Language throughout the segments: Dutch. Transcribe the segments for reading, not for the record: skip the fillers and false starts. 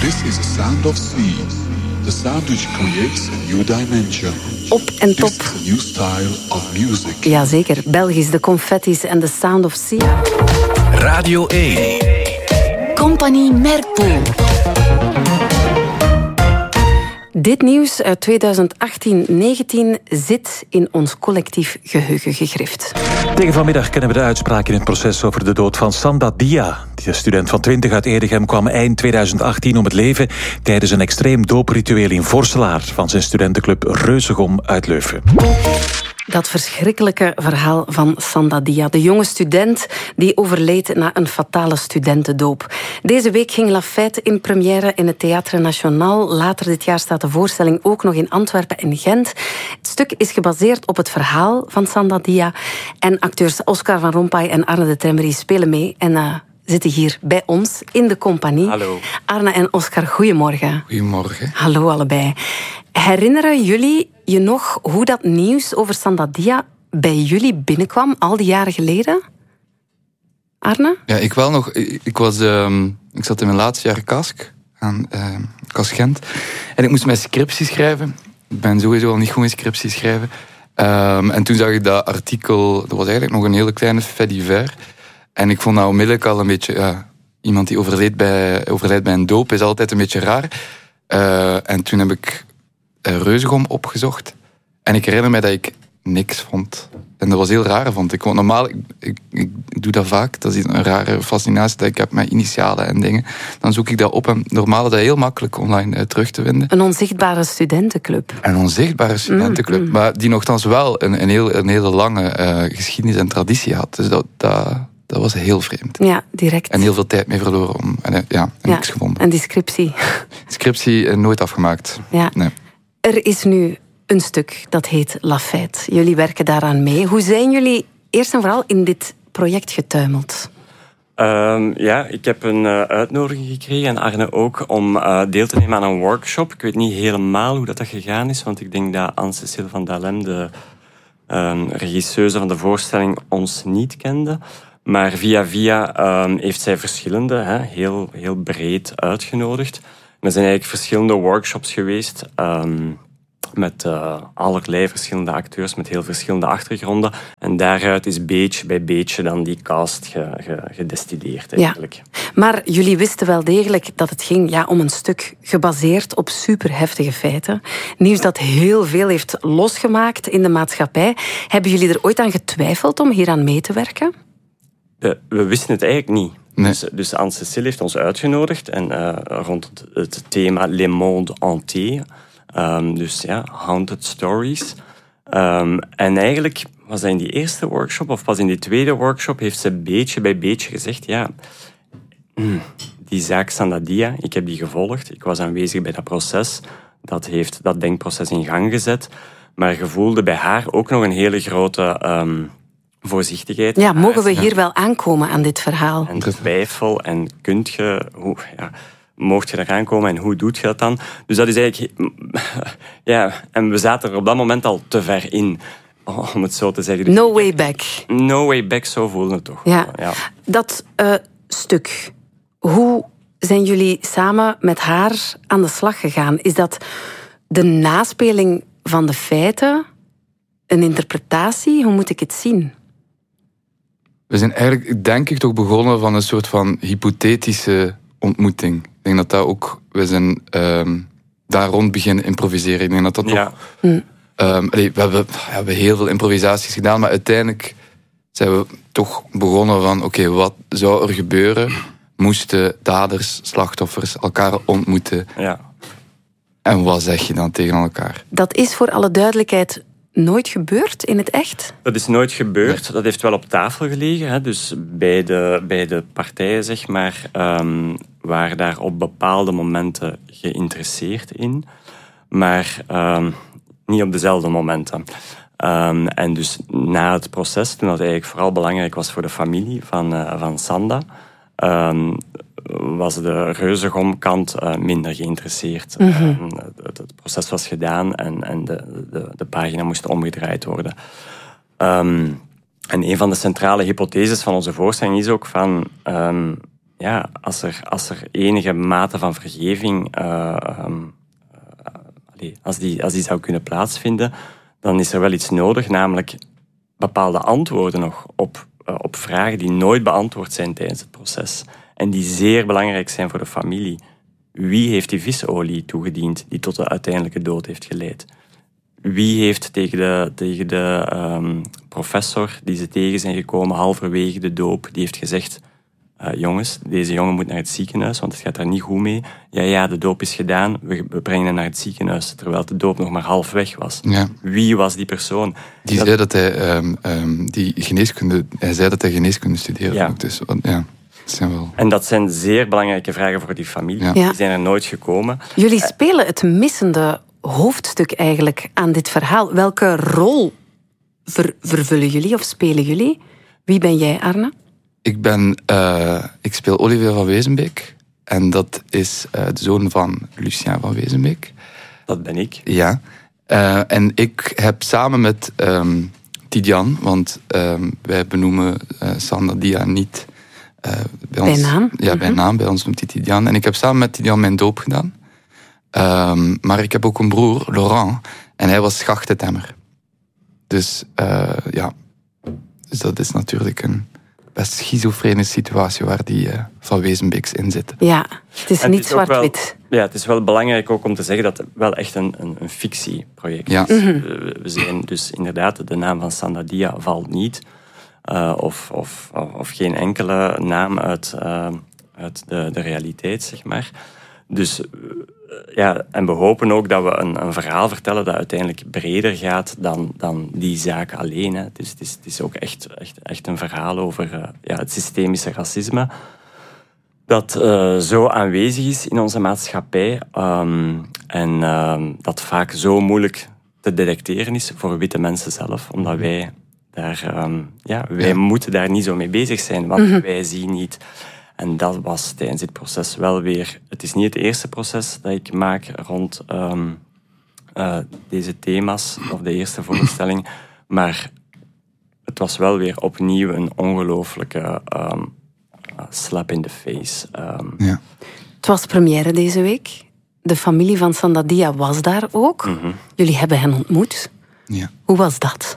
This is the sound of sea. The sound which creates a new dimension. Op en top. This is a new style of music. Jazeker, Belgisch, de confettis en The Sound of Sea. Radio 1. Compagnie Merkpoel. Dit nieuws uit 2018-19 zit in ons collectief geheugen gegrift. Tegen vanmiddag kennen we de uitspraak in het proces over de dood van Sanda Dia. De student van 20 uit Edegem kwam eind 2018 om het leven tijdens een extreem doopritueel in Vorselaar van zijn studentenclub Reuzegom uit Leuven. Dat verschrikkelijke verhaal van Sanda Dia, de jonge student die overleed na een fatale studentendoop. Deze week ging La Fête in première in het Théâtre National. Later dit jaar staat de voorstelling ook nog in Antwerpen en Gent. Het stuk is gebaseerd op het verhaal van Sanda Dia. En acteurs Oscar van Rompuy en Arne de Tremmery spelen mee en zitten hier bij ons in de compagnie. Hallo. Arne en Oscar, goedemorgen. Goedemorgen. Hallo allebei. Herinneren jullie je nog hoe dat nieuws over Sanda Dia bij jullie binnenkwam, al die jaren geleden? Arne? Ja, ik wel nog. Ik zat in mijn laatste jaar KASK, aan KASK Gent. En ik moest mijn scriptie schrijven. Ik ben sowieso al niet goed in scriptie schrijven. En toen zag ik dat artikel, dat was eigenlijk nog een hele kleine fait divers. En ik vond dat onmiddellijk al een beetje... Ja, iemand die overlijdt bij een doop is altijd een beetje raar. En toen heb ik Reuzegom opgezocht. En ik herinner me dat ik niks vond. En dat was heel raar, vond ik. Want normaal, ik doe dat vaak. Dat is een rare fascinatie dat ik heb met initialen en dingen. Dan zoek ik dat op. En normaal is dat heel makkelijk online terug te vinden. Een onzichtbare studentenclub. Een onzichtbare studentenclub. Maar die nogthans wel een hele lange geschiedenis en traditie had. Dus dat was heel vreemd. Ja, direct. En heel veel tijd mee verloren. En niks gevonden. En die scriptie? Scriptie nooit afgemaakt. Ja. Nee. Er is nu een stuk dat heet La Fête. Jullie werken daaraan mee. Hoe zijn jullie eerst en vooral in dit project getuimeld? Ik heb een uitnodiging gekregen, en Arne ook, om deel te nemen aan een workshop. Ik weet niet helemaal hoe dat gegaan is, want ik denk dat Anne-Cécile van Dalem, de regisseuse van de voorstelling, ons niet kende. Maar via heeft zij verschillende, heel breed uitgenodigd. Er zijn eigenlijk verschillende workshops geweest met allerlei verschillende acteurs met heel verschillende achtergronden. En daaruit is beetje bij beetje dan die cast gedestilleerd eigenlijk. Ja. Maar jullie wisten wel degelijk dat het ging om een stuk gebaseerd op superheftige feiten. Nieuws dat heel veel heeft losgemaakt in de maatschappij. Hebben jullie er ooit aan getwijfeld om hieraan mee te werken? We wisten het eigenlijk niet. Nee. Dus Anne-Cécile heeft ons uitgenodigd en rond het thema Les Mondes Hantés. Haunted Stories. En eigenlijk was dat in die eerste workshop, of pas in die tweede workshop, heeft ze beetje bij beetje gezegd, die zaak Sanda Dia, ik heb die gevolgd. Ik was aanwezig bij dat proces. Dat heeft dat denkproces in gang gezet. Maar je voelde bij haar ook nog een hele grote voorzichtigheid. Ja, mogen we hier wel aankomen aan dit verhaal? En twijfel, en mocht je eraan komen en hoe doet je dat dan? Dus dat is eigenlijk... en we zaten er op dat moment al te ver in, om het zo te zeggen. No way back. No way back, zo voelde het toch. Ja. Dat stuk, hoe zijn jullie samen met haar aan de slag gegaan? Is dat de naspeling van de feiten? Een interpretatie? Hoe moet ik het zien? We zijn eigenlijk, denk ik, toch begonnen van een soort van hypothetische ontmoeting. Ik denk dat ook... We zijn daar rond beginnen improviseren. Ik denk dat toch... we hebben heel veel improvisaties gedaan, maar uiteindelijk zijn we toch begonnen van... Oké, wat zou er gebeuren? Moesten daders, slachtoffers elkaar ontmoeten? Ja. En wat zeg je dan tegen elkaar? Dat is voor alle duidelijkheid nooit gebeurd in het echt? Dat is nooit gebeurd. Nee. Dat heeft wel op tafel gelegen. Dus bij de partijen, zeg maar, waren daar op bepaalde momenten geïnteresseerd in. Maar niet op dezelfde momenten. En dus na het proces, toen dat eigenlijk vooral belangrijk was voor de familie van Sanda, was de Reuzegom-kant minder geïnteresseerd. Het proces was gedaan en de pagina moest omgedraaid worden. En een van de centrale hypotheses van onze voorstelling is ook van... als er enige mate van vergeving, als die zou kunnen plaatsvinden, dan is er wel iets nodig, namelijk bepaalde antwoorden nog op vragen die nooit beantwoord zijn tijdens het proces. En die zeer belangrijk zijn voor de familie. Wie heeft die visolie toegediend die tot de uiteindelijke dood heeft geleid? Wie heeft tegen de professor die ze tegen zijn gekomen halverwege de doop, die heeft gezegd, jongens, deze jongen moet naar het ziekenhuis, want het gaat daar niet goed mee. Ja, de doop is gedaan, we brengen hem naar het ziekenhuis, terwijl de doop nog maar half weg was. Ja. Wie was die persoon? Die zei dat hij geneeskunde studeerde. Ja. Ook, dus, ja. En dat zijn zeer belangrijke vragen voor die familie. Ja. Die zijn er nooit gekomen. Jullie spelen het missende hoofdstuk eigenlijk aan dit verhaal. Welke rol vervullen jullie of spelen jullie? Wie ben jij, Arne? Ik speel Olivier van Wezenbeek. En dat is de zoon van Lucien van Wezenbeek. Dat ben ik. Ja. En ik heb samen met Tidiane, want wij benoemen Sandadia niet bij naam. Ja, bij naam. Bij ons noemt hij Tidiane. En ik heb samen met Tidiane mijn doop gedaan. Maar ik heb ook een broer, Laurent. En hij was schachtentemmer. Dus Dus dat is natuurlijk een best schizofrene situatie waar die Van Wezenbeeks in zit. Ja, het is niet zwart-wit. Ja, het is wel belangrijk ook om te zeggen dat het wel echt een fictieproject is. We zijn dus inderdaad, de naam van Sandadia valt niet. Of geen enkele naam uit de realiteit, zeg maar. Dus en we hopen ook dat we een verhaal vertellen dat uiteindelijk breder gaat dan die zaak alleen. Hè. Het is ook echt een verhaal over het systemische racisme dat zo aanwezig is in onze maatschappij en dat vaak zo moeilijk te detecteren is voor witte mensen zelf, omdat wij wij moeten daar niet zo mee bezig zijn, want wij zien niet. En dat was tijdens dit proces wel weer... Het is niet het eerste proces dat ik maak rond deze thema's, of de eerste voorstelling, maar het was wel weer opnieuw een ongelooflijke slap in the face. Het was première deze week. De familie van Sandadia was daar ook. Jullie hebben hen ontmoet. Ja. Hoe was dat?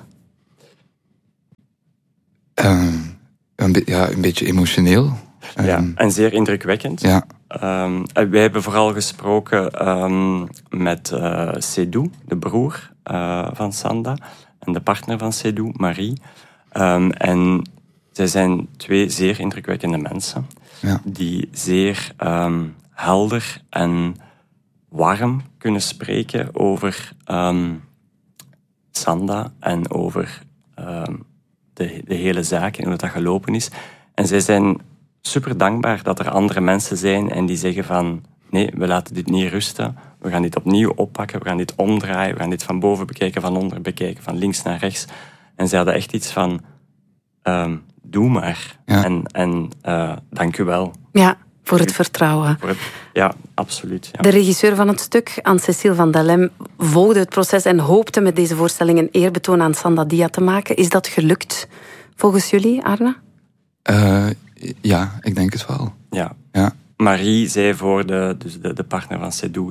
Een beetje emotioneel. En zeer indrukwekkend. Ja. Wij hebben vooral gesproken met Sedou, de broer van Sanda, en de partner van Sedou, Marie. En zij zijn twee zeer indrukwekkende mensen, die zeer helder en warm kunnen spreken over Sanda en over de hele zaak en hoe dat gelopen is. En zij zijn super dankbaar dat er andere mensen zijn en die zeggen van nee, we laten dit niet rusten. We gaan dit opnieuw oppakken, we gaan dit omdraaien, we gaan dit van boven bekijken, van onder bekijken, van links naar rechts. En ze hadden echt iets van doe maar. Ja. En dank u wel. Ja, voor het vertrouwen. Ja, absoluut. Ja. De regisseur van het stuk, Anne-Cécile van Dalem, volgde het proces en hoopte met deze voorstelling een eerbetoon aan Sandadia te maken. Is dat gelukt volgens jullie, Arne? Ja, ik denk het wel. Ja. Marie zei voor de partner van Sedou,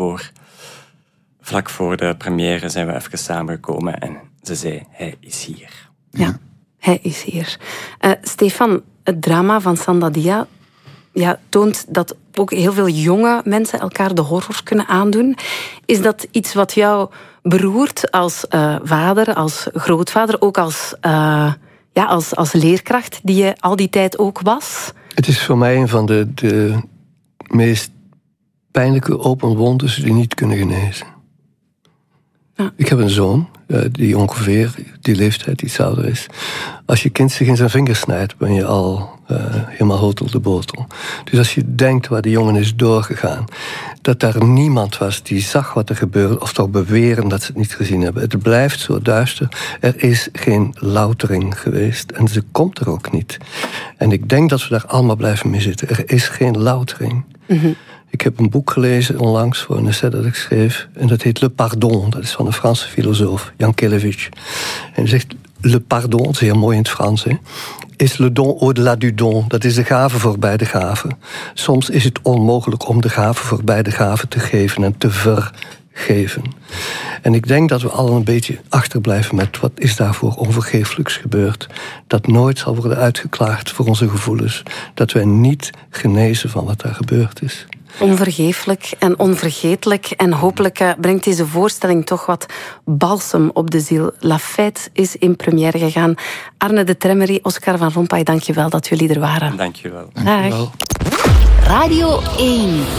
vlak voor de première zijn we even samengekomen en ze zei, hij is hier. Ja, hij is hier. Stefan, het drama van Sandadia toont dat ook heel veel jonge mensen elkaar de horror kunnen aandoen. Is dat iets wat jou beroert als vader, als grootvader, ook als leerkracht die je al die tijd ook was? Het is voor mij een van de meest pijnlijke open wondes die niet kunnen genezen. Ja. Ik heb een zoon die ongeveer die leeftijd iets ouder is. Als je kind zich in zijn vingers snijdt, ben je al helemaal hotel de botel. Dus als je denkt waar die jongen is doorgegaan, dat daar niemand was die zag wat er gebeurde, of toch beweren dat ze het niet gezien hebben. Het blijft zo duister. Er is geen loutering geweest en ze komt er ook niet. En ik denk dat we daar allemaal blijven mee zitten. Er is geen loutering. Mm-hmm. Ik heb een boek gelezen onlangs voor een essai dat ik schreef. En dat heet Le Pardon. Dat is van een Franse filosoof, Jan Kelevich. En hij zegt, le pardon, dat is heel mooi in het Frans, is le don au-delà du don. Dat is de gave voorbij de gave. Soms is het onmogelijk om de gave voorbij de gave te geven en te vergeven. En ik denk dat we allen een beetje achterblijven met wat is daarvoor onvergeeflijks gebeurd. Dat nooit zal worden uitgeklaagd voor onze gevoelens. Dat wij niet genezen van wat daar gebeurd is. Onvergeeflijk en onvergetelijk. En hopelijk brengt deze voorstelling toch wat balsem op de ziel. La Fête is in première gegaan. Arne de Tremmery, Oscar van Rompuy, dank je wel dat jullie er waren. Dank je wel. Dag. Radio 1.